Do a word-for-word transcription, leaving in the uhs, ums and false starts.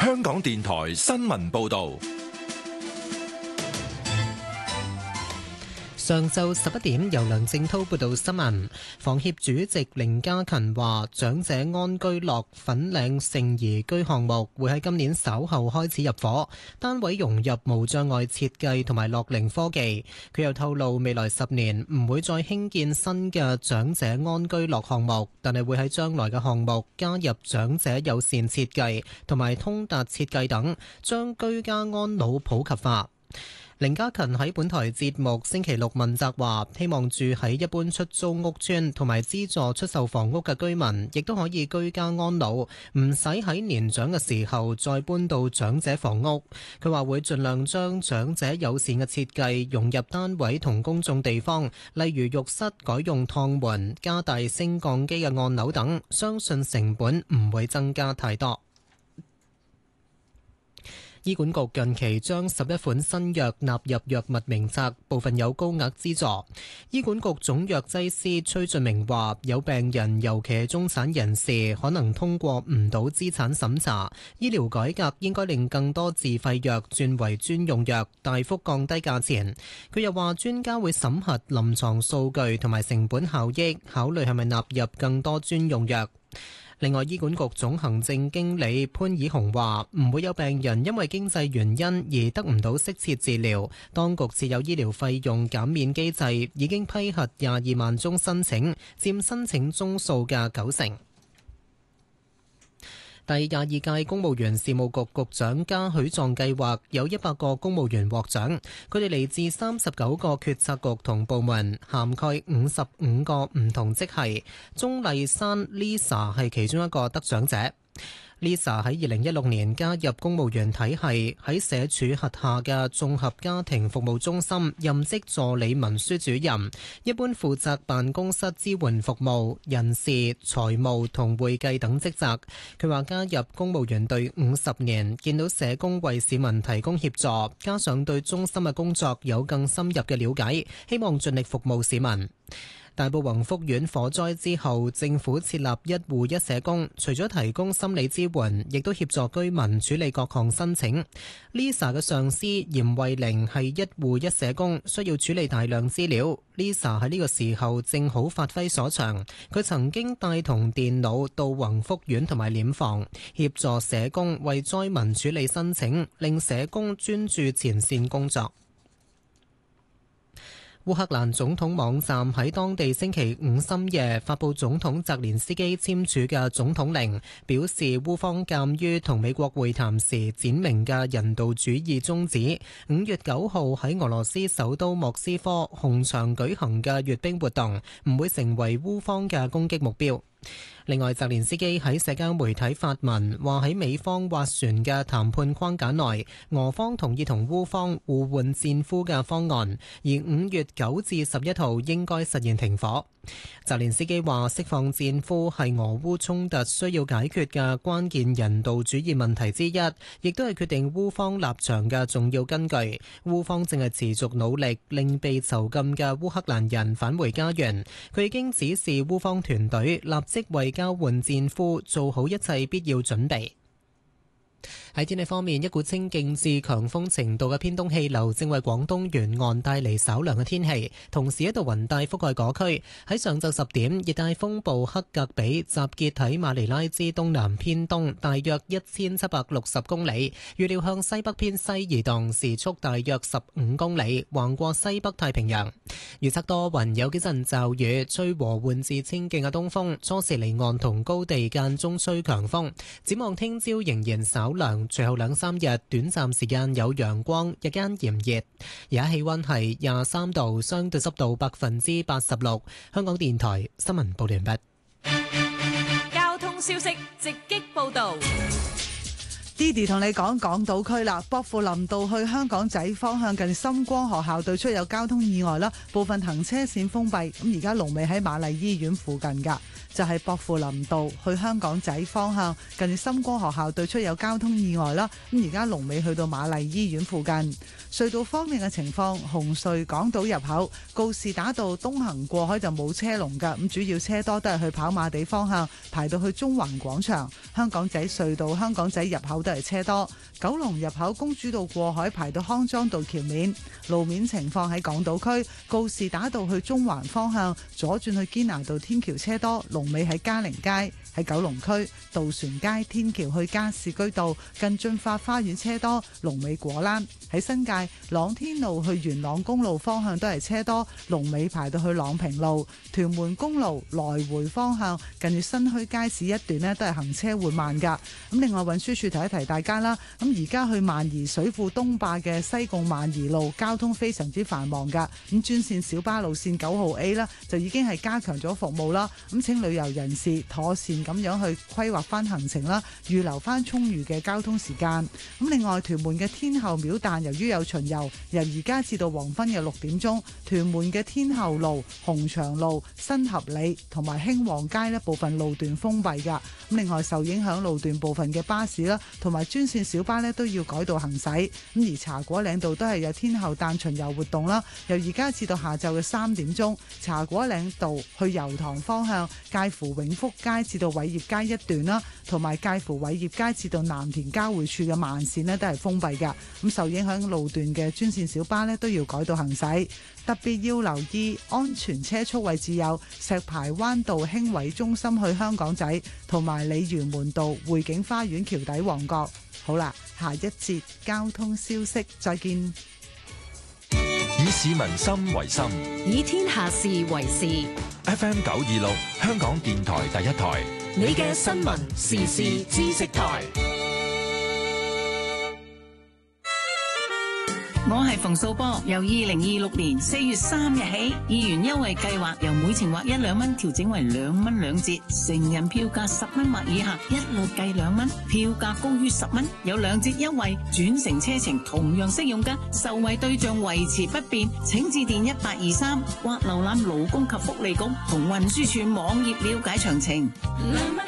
香港電台新聞報道。 上晝十一點，由梁正濤報道新聞。房協主席凌家勤話，長者安居樂粉嶺盛怡居項目會喺今年稍後開始入伙，單位融入無障礙設計同埋樂齡科技。佢又透露，未來十年唔會再興建新嘅長者安居樂項目，但係會喺將來嘅項目加入長者友善設計同埋通達設計等，將居家安老普及化。凌家勤喺本台節目星期六問責話，希望住喺一般出租屋邨同埋資助出售房屋嘅居民，亦都可以居家安老，唔使喺年長嘅時候再搬到長者房屋。佢話會盡量將長者友善嘅設計融入單位同公眾地方，例如浴室改用趟門、加大升降機嘅按鈕等，相信成本唔會增加太多。醫管局近期將十一款新藥納入藥物名冊，部分有高額資助。醫管局總藥劑師崔俊明話，有病人尤其係中產人士可能通過唔到資產審查，醫療改革應該令更多自費藥轉為專用藥，大幅降低價錢。佢又話，專家會審核臨床數據同埋成本效益，考慮係咪納入更多專用藥。另外，醫管局總行政經理潘以雄話，唔會有病人因為經濟原因而得唔到適切治療。當局設有醫療費用減免機制，已經批核廿二萬宗申請，佔申請宗數嘅九成。第廿二屆公務員事務局局長嘉許狀計劃有一百個公務員獲獎，佢哋嚟自三十九個決策局同部門，涵蓋五十五個唔同職系。鍾麗珊 Lisa 係其中一個得獎者。Lisa 喺二零一六年加入公務員體系，喺社署轄下嘅綜合家庭服務中心任職助理文書主任，一般負責辦公室支援服務、人事、財務同會計等職責。佢話加入公務員隊伍十年，見到社工為市民提供協助，加上對中心嘅工作有更深入嘅了解，希望盡力服務市民。大埔宏福苑火災之後，政府設立一戶一社工，除咗提供心理支援，亦都協助居民處理各項申請。Lisa 嘅上司嚴慧玲係一戶一社工，需要處理大量資料。Lisa 喺呢個時候正好發揮所長，佢曾經帶同電腦到宏福苑同埋殮房，協助社工為災民處理申請，令社工專注前線工作。烏克蘭總統網站喺當地星期五深夜發布總統澤連斯基簽署嘅總統令，表示烏方鑑於同美國會談時闡明嘅人道主義宗旨，五月九號喺俄羅斯首都莫斯科紅場舉行嘅閱兵活動唔會成為烏方嘅攻擊目標。另外，澤連斯基喺社交媒體發文話，喺美方斡旋嘅談判框架內，俄方同意同烏方互換戰俘嘅方案，而五月九至十一號應該實現停火。澤連斯基話，釋放戰俘係俄烏衝突需要解決嘅關鍵人道主義問題之一，亦都係決定烏方立場嘅重要根據。烏方正係持續努力令被囚禁嘅烏克蘭人返回家園。佢已經指示烏方團隊立即為交換戰俘做好一切必要準備。喺天氣方面，一股清勁至強風程度嘅偏東氣流正為廣東沿岸帶嚟稍涼嘅天氣，同時一道雲帶覆蓋嗰區。喺上晝十點，熱帶風暴克格比集結喺馬尼拉之東南偏東，大約一千七百六十公里，預料向西北偏西移動，時速大約十五公里，橫過西北太平洋。預測多雲，有幾陣驟雨，吹和緩至清勁嘅東風，初時離岸同高地間中吹強風。展望聽朝仍然稍涼，隨後兩三日短暫時間有陽光，日間炎熱。而家氣溫係廿三度，相對濕度百分之八十六。香港電台新聞報道完畢。 交通消息直擊報道。 Didi 同你講港島區啦，薄扶林道去香港仔方向近深光學校對出有交通意外啦，部分行車線封閉。咁而家龍尾喺瑪麗醫院附近噶。 就係薄扶林道去香港仔方向，近住深光學校對出有交通意外啦。咁而家龍尾去到瑪麗醫院附近。隧道方面嘅情況，紅隧港島入口告士打道東行過海就冇車龍㗎，咁主要車多都係去跑馬地方向，排到去中環廣場。香港仔隧道香港仔入口都係車多，九龍入口公主道過海排到康莊道橋面。路面情況喺港島區告士打道去中環方向，左轉去堅拿道天橋車多，龍尾喺嘉寧街。喺九龍區渡船街天橋去加士居道近駿發花園車多，龍尾果欄。喺新界朗天路去元朗公路方向都係車多，龍尾排到去朗平路。屯門公路來回方向近住新墟街市一段呢都係行車緩慢噶。咁另外運輸署提一提大家啦，咁而家去萬宜水庫東壩嘅西貢萬宜路交通非常之繁忙噶，咁專線小巴路線九號 A 啦就已經係加強咗服務啦。咁請旅遊人士妥善咁樣去規劃翻行程啦，預留翻充裕嘅交通時間。咁另外屯門嘅天后廟誕由於有巡遊，由而家至到黃昏嘅六點鐘，屯門嘅天后路、紅牆路、新合里同埋興旺街呢部分路段封閉噶。咁另外受影響路段部分嘅巴士啦，同埋專線小巴呢都要改道行駛。咁而茶果嶺道都係有天后誕巡遊活動啦，由而家至到下晝嘅三點鐘，茶果嶺道去油塘方向介乎永福街至到偉業街一段啦，同埋介乎偉業街至到藍田交匯處嘅慢線呢都係封閉噶。咁受影響路段嘅專線小巴呢都要改道行駛，特別要留意安全車速位置有石排灣道興偉中心去香港仔，同埋鯉魚門道匯景花園橋底旺角。好啦，下一節交通消息再見。 以市民心為心， 以天下事為事。 F M 九二六香港電台第一台， 你嘅新聞時事知識台。 我係馮素波，由二零二六年四月三日起，議員優惠計劃由每程劃一兩蚊調整為兩蚊兩折，成人票價十蚊或以下一律計兩蚊，票價高於十蚊有兩折優惠，轉乘車程同樣適用㗎，受惠對象維持不變，請致電一八二三或瀏覽勞工及福利局同運輸署網頁了解詳情。兩蚊